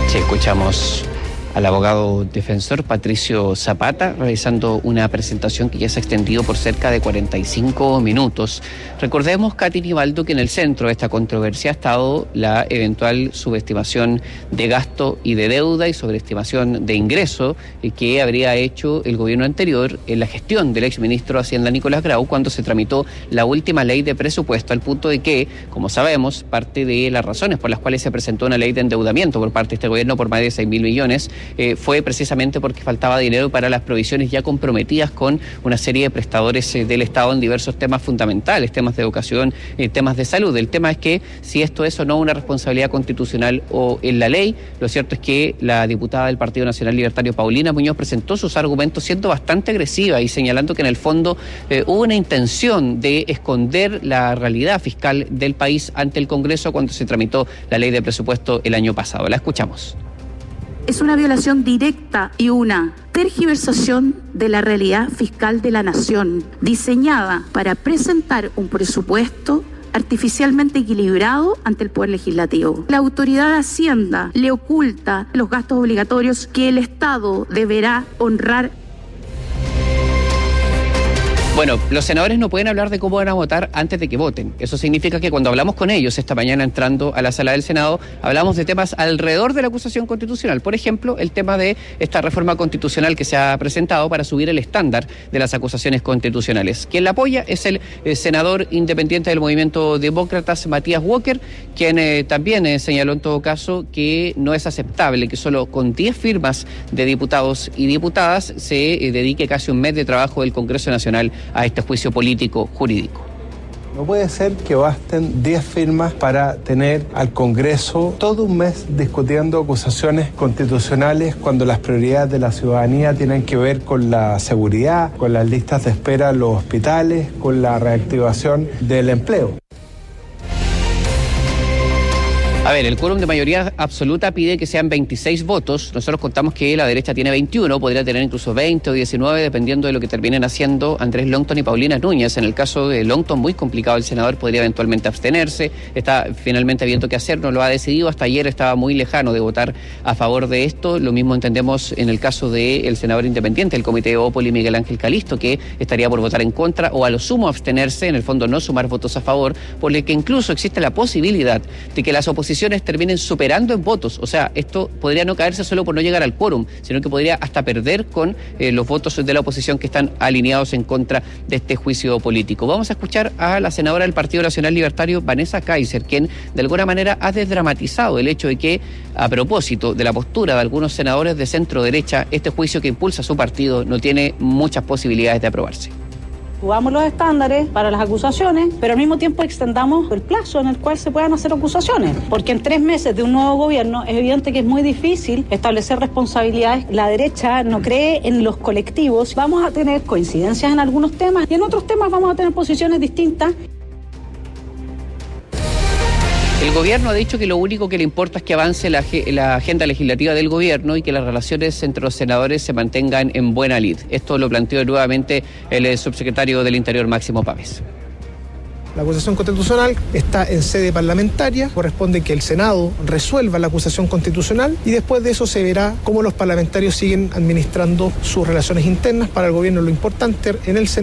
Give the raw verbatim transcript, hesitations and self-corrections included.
Sí, escuchamos al abogado defensor Patricio Zapata realizando una presentación que ya se ha extendido por cerca de cuarenta y cinco minutos. Recordemos, Katy Nivaldo, que en el centro de esta controversia ha estado la eventual subestimación de gasto y de deuda y sobreestimación de ingreso que habría hecho el gobierno anterior en la gestión del exministro de Hacienda Nicolás Grau cuando se tramitó la última ley de presupuesto, al punto de que, como sabemos, parte de las razones por las cuales se presentó una ley de endeudamiento por parte de este gobierno por más de seis mil millones Eh, fue precisamente porque faltaba dinero para las provisiones ya comprometidas con una serie de prestadores eh, del Estado en diversos temas fundamentales, temas de educación, eh, temas de salud. El tema es que si esto es o no una responsabilidad constitucional o en la ley, lo cierto es que la diputada del Partido Nacional Libertario, Paulina Muñoz, presentó sus argumentos siendo bastante agresiva y señalando que en el fondo eh, hubo una intención de esconder la realidad fiscal del país ante el Congreso cuando se tramitó la ley de presupuesto el año pasado. La escuchamos. Es una violación directa y una tergiversación de la realidad fiscal de la nación, diseñada para presentar un presupuesto artificialmente equilibrado ante el Poder Legislativo. La autoridad de Hacienda le oculta los gastos obligatorios que el Estado deberá honrar. Bueno, los senadores no pueden hablar de cómo van a votar antes de que voten. Eso significa que cuando hablamos con ellos esta mañana entrando a la sala del Senado, hablamos de temas alrededor de la acusación constitucional. Por ejemplo, el tema de esta reforma constitucional que se ha presentado para subir el estándar de las acusaciones constitucionales. Quien la apoya es el eh, senador independiente del Movimiento Demócratas, Matías Walker, quien eh, también eh, señaló en todo caso que no es aceptable que solo con diez firmas de diputados y diputadas se eh, dedique casi un mes de trabajo del Congreso Nacional a este juicio político jurídico. No puede ser que basten diez firmas para tener al Congreso todo un mes discutiendo acusaciones constitucionales cuando las prioridades de la ciudadanía tienen que ver con la seguridad, con las listas de espera en los hospitales, con la reactivación del empleo. A ver, el quórum de mayoría absoluta pide que sean veintiséis votos. Nosotros contamos que la derecha tiene veintiuno, podría tener incluso veinte o diecinueve, dependiendo de lo que terminen haciendo Andrés Longton y Paulina Núñez. En el caso de Longton, muy complicado, el senador podría eventualmente abstenerse. Está finalmente viendo qué hacer, no lo ha decidido. Hasta ayer estaba muy lejano de votar a favor de esto. Lo mismo entendemos en el caso del senador independiente del Comité de Opoli, Miguel Ángel Calisto, que estaría por votar en contra o a lo sumo abstenerse, en el fondo no sumar votos a favor, por lo que incluso existe la posibilidad de que las oposiciones terminen superando en votos. O sea, esto podría no caerse solo por no llegar al quórum, sino que podría hasta perder con eh, los votos de la oposición que están alineados en contra de este juicio político. Vamos a escuchar a la senadora del Partido Nacional Libertario, Vanessa Kaiser, quien de alguna manera ha desdramatizado el hecho de que, a propósito de la postura de algunos senadores de centro derecha, este juicio que impulsa su partido no tiene muchas posibilidades de aprobarse. Subamos los estándares para las acusaciones, pero al mismo tiempo extendamos el plazo en el cual se puedan hacer acusaciones, porque en tres meses de un nuevo gobierno es evidente que es muy difícil establecer responsabilidades. La derecha no cree en los colectivos. Vamos a tener coincidencias en algunos temas y en otros temas vamos a tener posiciones distintas. El gobierno ha dicho que lo único que le importa es que avance la, la agenda legislativa del gobierno y que las relaciones entre los senadores se mantengan en buena lid. Esto lo planteó nuevamente el subsecretario del Interior, Máximo Pavés. La acusación constitucional está en sede parlamentaria, corresponde que el Senado resuelva la acusación constitucional y después de eso se verá cómo los parlamentarios siguen administrando sus relaciones internas. Para el gobierno lo importante en el Senado